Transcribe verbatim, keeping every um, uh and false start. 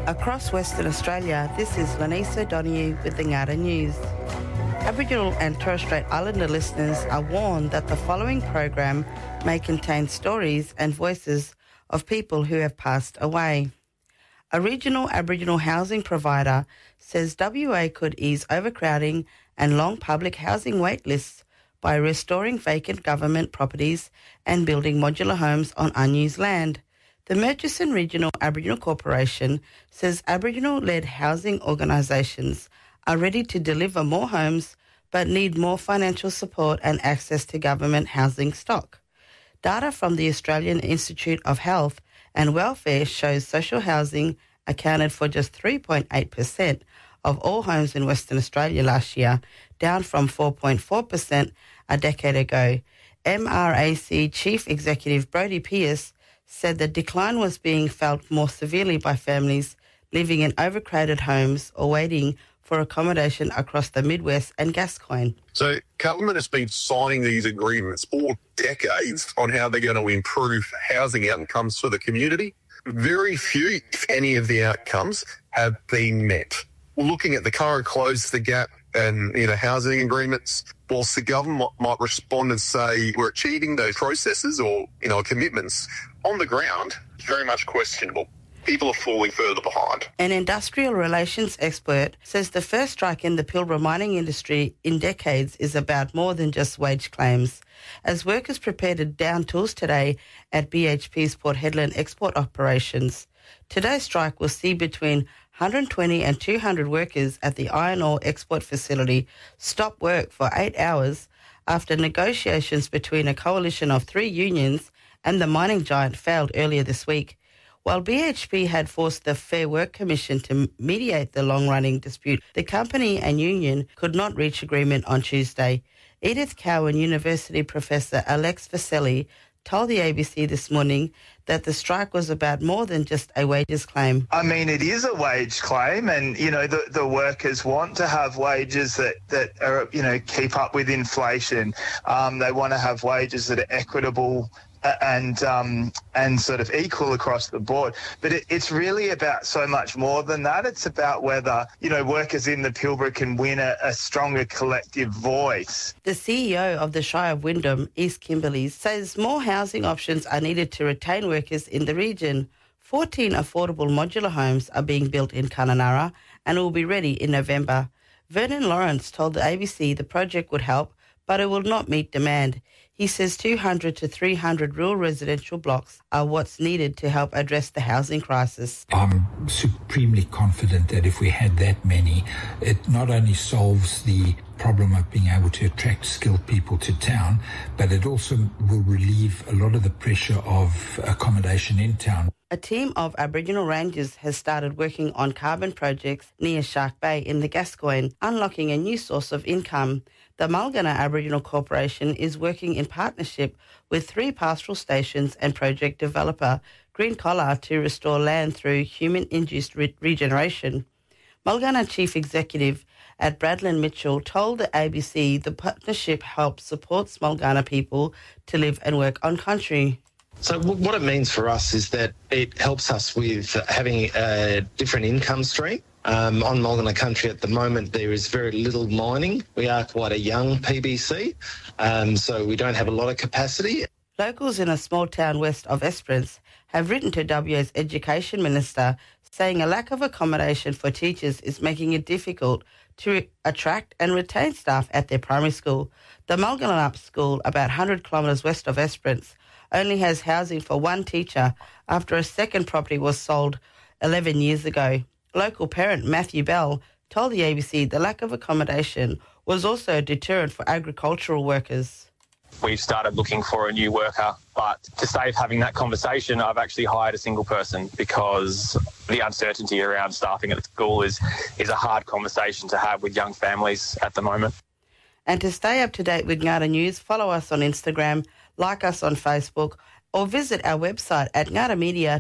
Across Western Australia, this is Lenise O'Donoghue with the Ngata News. Aboriginal and Torres Strait Islander listeners are warned that the following program may contain stories and voices of people who have passed away. A regional Aboriginal housing provider says W A could ease overcrowding and long public housing wait lists by restoring vacant government properties and building modular homes on unused land. The Murchison Regional Aboriginal Corporation says Aboriginal-led housing organisations are ready to deliver more homes but need more financial support and access to government housing stock. Data from the Australian Institute of Health and Welfare shows social housing accounted for just three point eight percent of all homes in Western Australia last year, down from four point four percent a decade ago. M R A C Chief Executive Brodie Pearce said the decline was being felt more severely by families living in overcrowded homes or waiting for accommodation across the Midwest and Gascoyne. So government has been signing these agreements for decades on how they're going to improve housing outcomes for the community. Very few, if any, of the outcomes have been met. Looking at the current Close the Gap and, you know, housing agreements, whilst the government might respond and say we're achieving those processes or, you know, commitments, on the ground, it's very much questionable. People are falling further behind. An industrial relations expert says the first strike in the Pilbara mining industry in decades is about more than just wage claims. As workers prepare to down tools today at B H P's Port Hedland export operations, today's strike will see between one hundred twenty and two hundred workers at the iron ore export facility stop work for eight hours after negotiations between a coalition of three unions and the mining giant failed earlier this week. While B H P had forced the Fair Work Commission to mediate the long-running dispute, the company and union could not reach agreement on Tuesday. Edith Cowan University professor Alex Vaselli told the A B C this morning that the strike was about more than just a wages claim. I mean, it is a wage claim, and, you know, the, the workers want to have wages that, that are, you know, keep up with inflation. Um, they want to have wages that are equitable and um, and sort of equal across the board. But it, it's really about so much more than that. It's about whether, you know, workers in the Pilbara can win a, a stronger collective voice. The C E O of the Shire of Wyndham, East Kimberley, says more housing options are needed to retain workers in the region. fourteen affordable modular homes are being built in Kununurra and will be ready in November. Vernon Lawrence told the A B C the project would help, but it will not meet demand. He says two hundred to three hundred rural residential blocks are what's needed to help address the housing crisis. I'm supremely confident that if we had that many, it not only solves the problem of being able to attract skilled people to town, but it also will relieve a lot of the pressure of accommodation in town. A team of Aboriginal rangers has started working on carbon projects near Shark Bay in the Gascoyne, unlocking a new source of income. The Mulgana Aboriginal Corporation is working in partnership with three pastoral stations and project developer Green Collar to restore land through human-induced re- regeneration. Mulgana Chief Executive at Bradlin Mitchell told the A B C the partnership helps support Mulgana people to live and work on country. So what it means for us is that it helps us with having a different income stream. Um, on Mulgana country at the moment, there is very little mining. We are quite a young P B C, um, so we don't have a lot of capacity. Locals in a small town west of Esperance have written to W A's Education Minister saying a lack of accommodation for teachers is making it difficult to attract and retain staff at their primary school. The Mulgana School, about one hundred kilometres west of Esperance, only has housing for one teacher after a second property was sold eleven years ago. Local parent Matthew Bell told the A B C the lack of accommodation was also a deterrent for agricultural workers. We've started looking for a new worker, but to save having that conversation, I've actually hired a single person because the uncertainty around staffing at the school is, is a hard conversation to have with young families at the moment. And to stay up to date with Ngata News, follow us on Instagram, like us on Facebook, or visit our website at ngata media